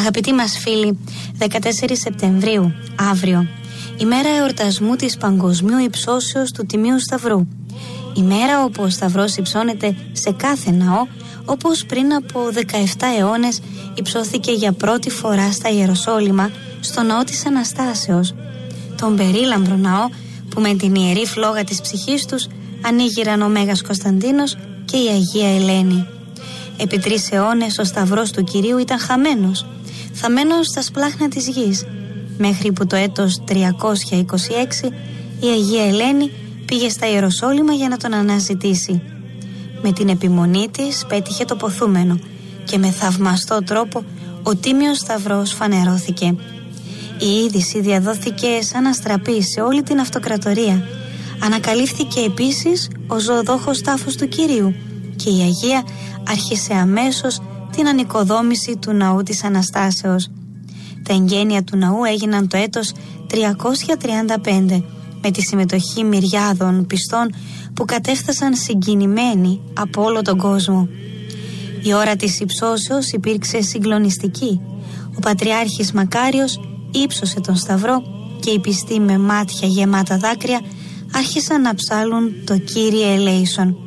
Αγαπητοί μας φίλοι, 14 Σεπτεμβρίου, αύριο, ημέρα εορτασμού της παγκοσμίου υψώσεως του Τιμίου Σταυρού. Ημέρα όπου ο Σταυρός υψώνεται σε κάθε ναό, όπως πριν από 17 αιώνες υψώθηκε για πρώτη φορά στα Ιεροσόλυμα, στο ναό της Αναστάσεως. Τον περίλαμπρο ναό που με την ιερή φλόγα της ψυχής τους ανοίγηραν ο Μέγας Κωνσταντίνος και η Αγία Ελένη. Επί 3 αιώνες ο Σταυρός του Κυρίου ήταν χαμένος, θαμμένος στα σπλάχνα της γης, μέχρι που το έτος 326 η Αγία Ελένη πήγε στα Ιεροσόλυμα για να τον αναζητήσει. Με την επιμονή της πέτυχε το ποθούμενο και με θαυμαστό τρόπο ο Τίμιος Σταυρός φανερώθηκε. Η είδηση διαδόθηκε σαν αστραπή σε όλη την αυτοκρατορία. Ανακαλύφθηκε επίσης ο ζωοδόχος τάφος του Κυρίου και η Αγία άρχισε αμέσως την ανοικοδόμηση του ναού της Αναστάσεως. Τα εγγένεια του ναού έγιναν το έτος 335 με τη συμμετοχή μυριάδων πιστών που κατέφτασαν συγκινημένοι από όλο τον κόσμο. Η ώρα της υψώσεως υπήρξε συγκλονιστική. Ο Πατριάρχης Μακάριος ύψωσε τον Σταυρό και οι πιστοί με μάτια γεμάτα δάκρυα άρχισαν να ψάλουν το Κύριε ελέησον.